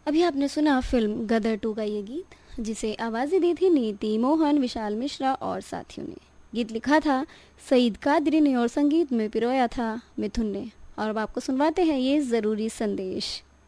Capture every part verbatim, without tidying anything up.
अभी आपने सुना फिल्म गदर टू का ये गीत, जिसे आवाज़ें दी थी नीति मोहन, विशाल मिश्रा और साथियों ने। गीत लिखा था सईद कादरी ने और संगीत में पिरोया था मिथुन ने। और अब आपको सुनवाते हैं ये ज़रूरी संदेश।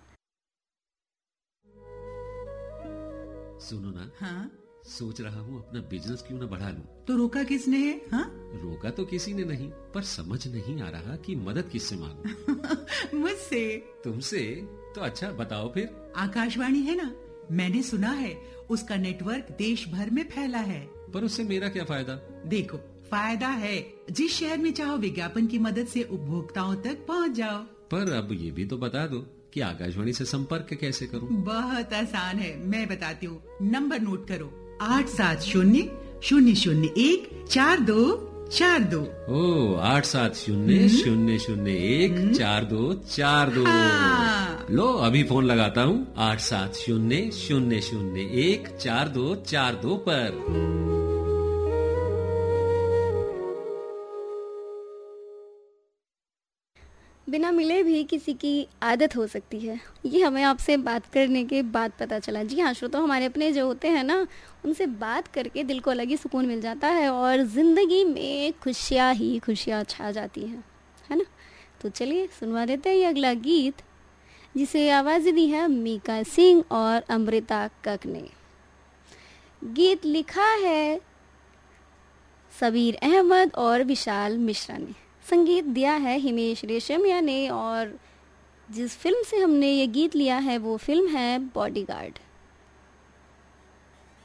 सुनो ना। हाँ? सोच रहा हूँ अपना बिजनेस क्यों ना बढ़ा लूं। तो रोका किसने है? हाँ? रोका तो किसी ने नहीं, पर समझ नहीं आ रहा कि मदद किससे मांगूं। मुझसे। तुमसे? तो अच्छा बताओ फिर। आकाशवाणी है ना, मैंने सुना है उसका नेटवर्क देश भर में फैला है। पर उससे मेरा क्या फायदा? देखो, फायदा है, जिस शहर में चाहो विज्ञापन की मदद से उपभोक्ताओं तक पहुंच जाओ। पर अब ये भी तो बता दो कि आकाशवाणी से संपर्क कैसे करूं? बहुत आसान है, मैं बताती हूँ। नंबर नोट करो, आठ सात शून्य शून्य शून्य एक चार दो चार दो। ओ, आठ सात शून्य शून्य शून्य एक चार दो चार दो। हाँ। लो अभी फोन लगाता हूँ, आठ सात शून्य शून्य शून्य एक चार दो चार दो पर। बिना मिले भी किसी की आदत हो सकती है, ये हमें आपसे बात करने के बाद पता चला। जी हाँ श्रोता, हमारे अपने जो होते हैं ना, उनसे बात करके दिल को अलग ही सुकून मिल जाता है और ज़िंदगी में खुशियाँ ही खुशियाँ छा जाती हैं, है ना। तो चलिए सुनवा देते हैं ये अगला गीत, जिसे आवाज़ दी है मीका सिंह और अमृता कक ने। गीत लिखा है सबीर अहमद और विशाल मिश्रा ने। संगीत दिया है हिमेश रेशमिया ने। और जिस फिल्म से हमने ये गीत लिया है वो फिल्म है बॉडीगार्ड।